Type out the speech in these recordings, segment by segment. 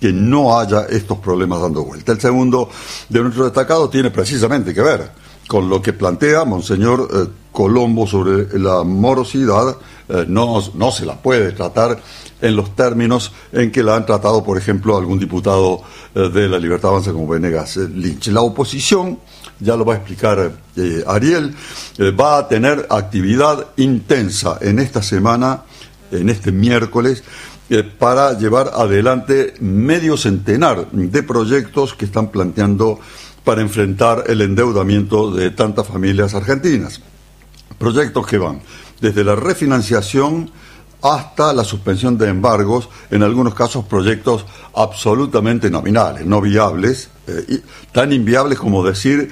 que no haya estos problemas dando vuelta. El segundo de nuestros destacados tiene precisamente que ver con lo que plantea Monseñor Colombo sobre la morosidad. No se la puede tratar en los términos en que la han tratado, por ejemplo, algún diputado de la Libertad Avanza como Venegas Lynch. La oposición, ya lo va a explicar Ariel, va a tener actividad intensa en esta semana, en este miércoles, para llevar adelante medio centenar de proyectos que están planteando para enfrentar el endeudamiento de tantas familias argentinas. Proyectos que van desde la refinanciación hasta la suspensión de embargos, en algunos casos proyectos absolutamente nominales, no viables, tan inviables como decir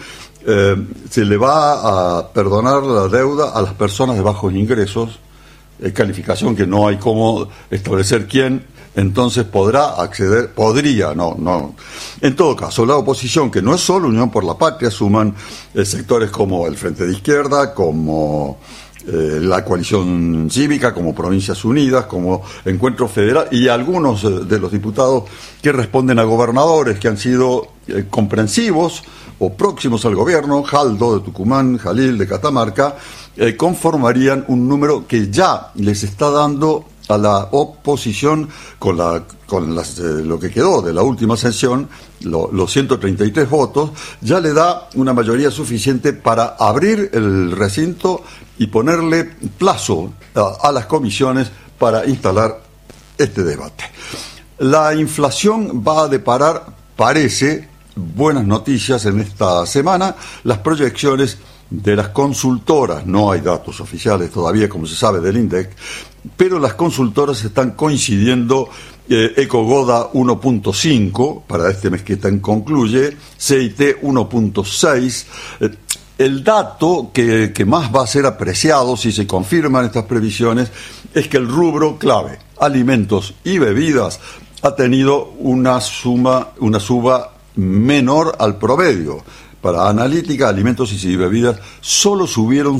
se le va a perdonar la deuda a las personas de bajos ingresos, calificación que no hay cómo establecer quién, entonces podría. En todo caso, la oposición, que no es solo Unión por la Patria, suman sectores como el Frente de Izquierda, como la Coalición Cívica, como Provincias Unidas, como Encuentro Federal, y algunos de los diputados que responden a gobernadores que han sido comprensivos o próximos al gobierno, Jaldo de Tucumán, Jalil de Catamarca, conformarían un número que ya les está dando a la oposición con lo que quedó de la última sesión, los 133 votos, ya le da una mayoría suficiente para abrir el recinto y ponerle plazo a las comisiones para instalar este debate. La inflación va a deparar, parece, buenas noticias en esta semana. Las proyecciones de las consultoras, no hay datos oficiales todavía, como se sabe, del INDEC, pero las consultoras están coincidiendo. Ecogoda 1.5 para este mes que concluye, CIT 1.6. El dato que más va a ser apreciado si se confirman estas previsiones es que el rubro clave, alimentos y bebidas, ha tenido una suba menor al promedio. Para analítica, alimentos y bebidas solo subieron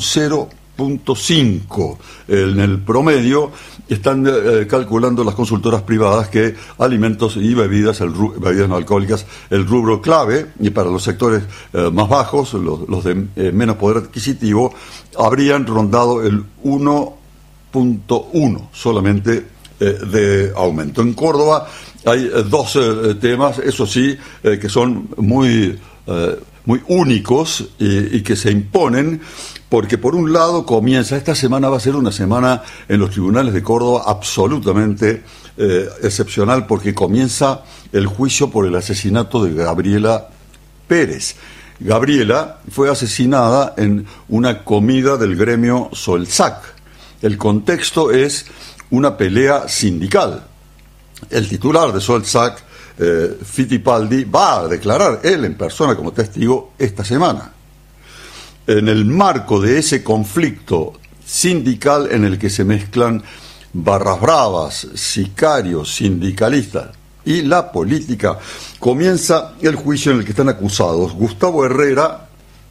0.5 en el promedio. Están calculando las consultoras privadas que alimentos y bebidas no alcohólicas, el rubro clave, y para los sectores más bajos, los de menos poder adquisitivo, habrían rondado el 1.1 solamente de aumento. En Córdoba hay dos temas, eso sí, que son muy únicos y que se imponen, porque por un lado esta semana va a ser una semana en los tribunales de Córdoba absolutamente excepcional, porque comienza el juicio por el asesinato de Gabriela Pérez. Gabriela fue asesinada en una comida del gremio Solsac. El contexto es una pelea sindical. El titular de Solsac, Fittipaldi, va a declarar él en persona como testigo esta semana. En el marco de ese conflicto sindical en el que se mezclan barras bravas, sicarios, sindicalistas y la política, comienza el juicio en el que están acusados Gustavo Herrera,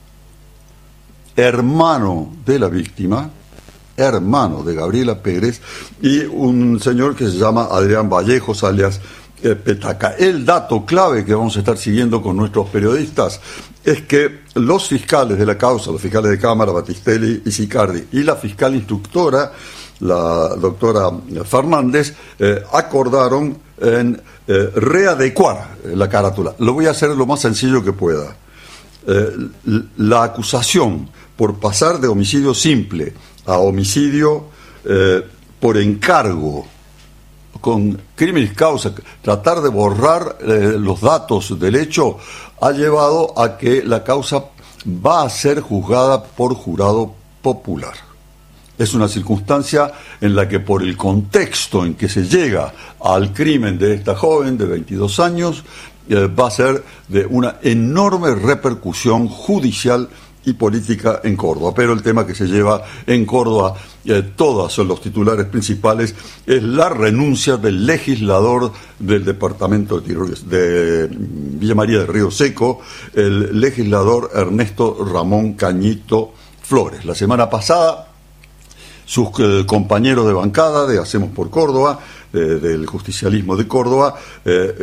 hermano de la víctima, hermano de Gabriela Pérez, y un señor que se llama Adrián Vallejos, alias Petaca. El dato clave que vamos a estar siguiendo con nuestros periodistas es que los fiscales de la causa, los fiscales de Cámara, Battistelli y Sicardi, y la fiscal instructora, la doctora Fernández, acordaron en readecuar la carátula. Lo voy a hacer lo más sencillo que pueda. La acusación por pasar de homicidio simple a homicidio por encargo, con crímenes causa, tratar de borrar los datos del hecho, ha llevado a que la causa va a ser juzgada por jurado popular. Es una circunstancia en la que, por el contexto en que se llega al crimen de esta joven de 22 años, va a ser de una enorme repercusión judicial y política en Córdoba. Pero el tema que se lleva en Córdoba, todos son los titulares principales, es la renuncia del legislador del departamento de Villa María del Río Seco, el legislador Ernesto Ramón Cañito Flores. La semana pasada, sus compañeros de bancada de Hacemos por Córdoba, del justicialismo de Córdoba,